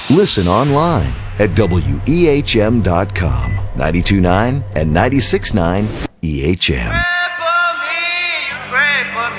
Listen online at WEHM.com, 92.9 and 96.9 EHM.